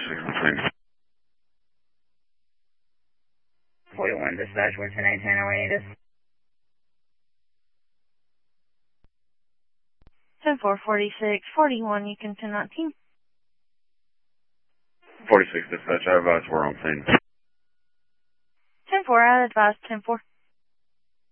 46 on scene. 41, dispatch, we're 10-8, how are you? 10-4, 46, 41, you can 10-19. 46, dispatch, I advise we're on scene. 10-4, I advise 10-4.